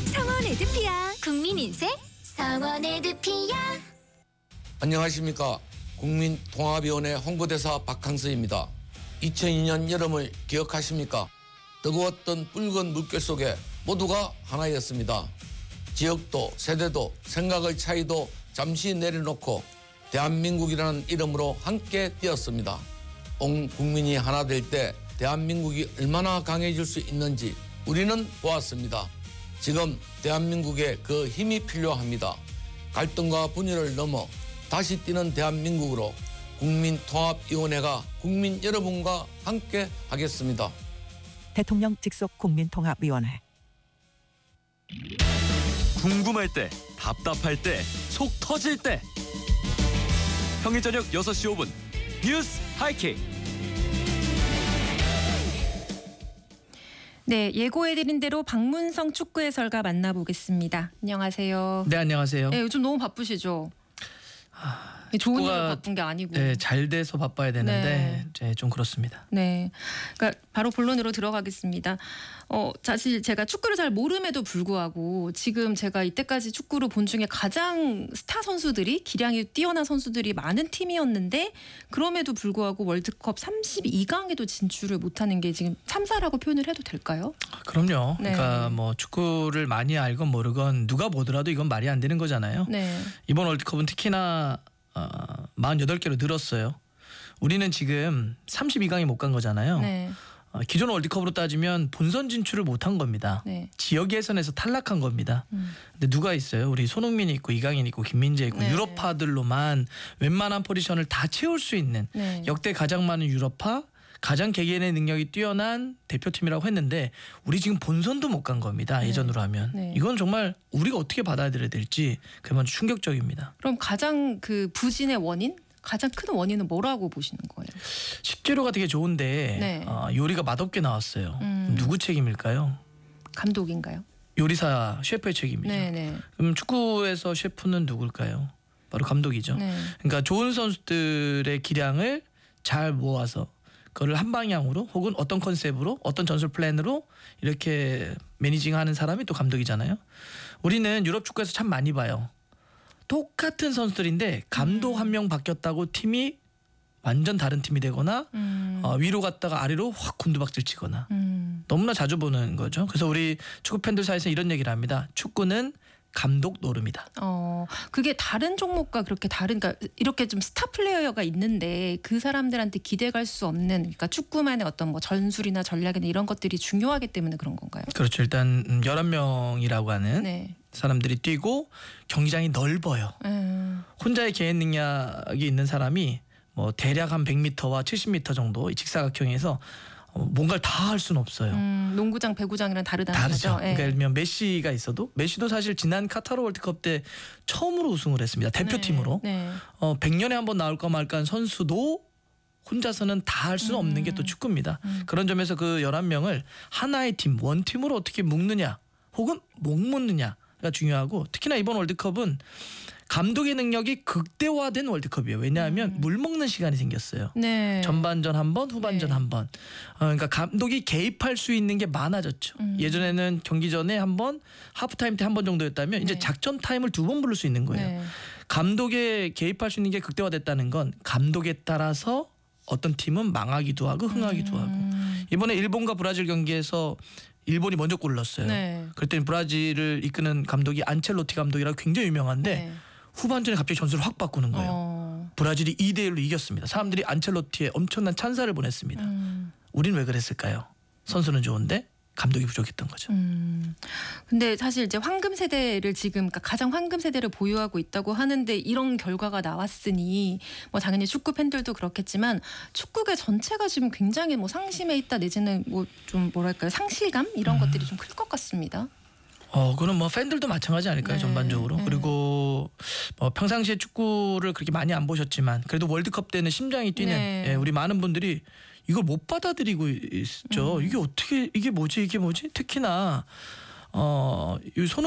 성원에드피아 국민인생 성원에드피아. 안녕하십니까. 국민통합위원회 홍보대사 박항서입니다. 2002년 여름을 기억하십니까? 뜨거웠던 붉은 물결 속에 모두가 하나였습니다. 지역도 세대도 생각의 차이도 잠시 내려놓고 대한민국이라는 이름으로 함께 뛰었습니다. 온 국민이 하나 될 때 대한민국이 얼마나 강해질 수 있는지 우리는 보았습니다. 지금 대한민국에 그 힘이 필요합니다. 갈등과 분열을 넘어 다시 뛰는 대한민국으로 국민통합위원회가 국민 여러분과 함께 하겠습니다. 대통령 직속 국민통합위원회. 궁금할 때, 답답할 때, 속 터질 때. 평일 저녁 6시 5분 뉴스 하이킥. 네, 예고해드린 대로 박문성 축구 해설가 만나보겠습니다. 안녕하세요. 네, 안녕하세요. 네, 요즘 너무 바쁘시죠? 좋은 일로 바쁜 게 아니고. 네, 잘 돼서 바빠야 되는데 네, 좀 그렇습니다. 네, 그러니까 바로 본론으로 들어가겠습니다. 사실 제가 축구를 잘 모름에도 불구하고 지금 제가 이때까지 축구를 본 중에 가장 스타 선수들이 기량이 뛰어난 선수들이 많은 팀이었는데 그럼에도 불구하고 월드컵 32강에도 진출을 못하는 게 지금 참사라고 표현을 해도 될까요? 그럼요. 네. 그러니까 뭐 축구를 많이 알건 모르건 누가 보더라도 이건 말이 안 되는 거잖아요. 네. 이번 월드컵은 특히나 48개로 늘었어요. 우리는 지금 32강에 못 간 거잖아요. 네. 기존 월드컵으로 따지면 본선 진출을 못한 겁니다. 네. 지역 예선에서 탈락한 겁니다. 근데 누가 있어요? 우리 손흥민이 있고 이강인 있고 김민재 있고 네. 유럽파들로만 웬만한 포지션을 다 채울 수 있는 네. 역대 가장 많은 유럽파, 가장 개개인의 능력이 뛰어난 대표팀이라고 했는데 우리 지금 본선도 못 간 겁니다. 예전으로 하면. 네. 이건 정말 우리가 어떻게 받아들여야 될지 그게 먼저 충격적입니다. 그럼 가장 그 부진의 원인? 가장 큰 원인은 뭐라고 보시는 거예요? 식재료가 되게 좋은데 네. 요리가 맛없게 나왔어요. 누구 책임일까요? 감독인가요? 요리사 셰프의 책임이죠. 네네. 그럼 축구에서 셰프는 누굴까요? 바로 감독이죠. 네. 그러니까 좋은 선수들의 기량을 잘 모아서 그걸 한 방향으로 혹은 어떤 컨셉으로 어떤 전술 플랜으로 이렇게 매니징하는 사람이 또 감독이잖아요. 우리는 유럽 축구에서 참 많이 봐요. 똑같은 선수들인데 감독 한 명 바뀌었다고 팀이 완전 다른 팀이 되거나 위로 갔다가 아래로 확 곤두박질 치거나 너무나 자주 보는 거죠. 그래서 우리 축구 팬들 사이에서 이런 얘기를 합니다. 축구는 감독 노름이다. 그게 다른 종목과 그렇게 다른, 그러니까 이렇게 좀 스타 플레이어가 있는데 그 사람들한테 기대갈 수 없는, 그러니까 축구만의 어떤 뭐 전술이나 전략이나 이런 것들이 중요하기 때문에 그런 건가요? 그렇죠. 일단 11명이라고 하는 네. 사람들이 뛰고 경기장이 넓어요. 혼자의 개인 능력이 있는 사람이 뭐 대략 한 100m와 70m 정도 이 직사각형에서 뭔가를 다 할 수는 없어요. 농구장, 배구장이랑 다르다는 다르죠. 거죠. 그러니까 예를 들면 메시가 있어도 메시도 사실 지난 카타르 월드컵 때 처음으로 우승을 했습니다. 대표팀으로. 네. 100년에 한 번 나올까 말까 한 선수도 혼자서는 다 할 수는 없는 게 또 축구입니다. 그런 점에서 그 11명을 하나의 팀, 원팀으로 어떻게 묶느냐 혹은 못 묶느냐가 중요하고, 특히나 이번 월드컵은 감독의 능력이 극대화된 월드컵이에요. 왜냐하면 물 먹는 시간이 생겼어요. 네. 전반전 한 번, 후반전 네. 한 번. 그러니까 감독이 개입할 수 있는 게 많아졌죠. 예전에는 경기 전에 한 번, 하프타임 때 한 번 정도였다면 이제 네. 작전 타임을 2번 부를 수 있는 거예요. 네. 감독에 개입할 수 있는 게 극대화됐다는 건 감독에 따라서 어떤 팀은 망하기도 하고 흥하기도 하고. 이번에 일본과 브라질 경기에서 일본이 먼저 골을 넣었어요. 네. 그랬더니 브라질을 이끄는 감독이 안첼로티 감독이라고 굉장히 유명한데 네. 후반전에 갑자기 전술을 확 바꾸는 거예요. 브라질이 2대1로 이겼습니다. 사람들이 안첼로티에 엄청난 찬사를 보냈습니다. 우린 왜 그랬을까요? 선수는 좋은데 감독이 부족했던 거죠. 근데 사실 이제 황금 세대를 지금, 그러니까 가장 황금 세대를 보유하고 있다고 하는데 이런 결과가 나왔으니 뭐 당연히 축구 팬들도 그렇겠지만 축구계 전체가 지금 굉장히 뭐 상심해 있다, 내지는 뭐 좀 뭐랄까요, 상실감 이런 것들이 좀 클 것 같습니다. 그는 뭐 팬들도 마찬가지 아닐까요? 네. 전반적으로. 네. 그리고 뭐 평상시에 축구를 그렇게 많이 안 보셨지만 그래도 월드컵 때는 심장이 뛰는 네. 우리 많은 분들이 이걸 못 받아들이고 있죠. 이게 어떻게, 이게 뭐지? 특히나 이 손흥민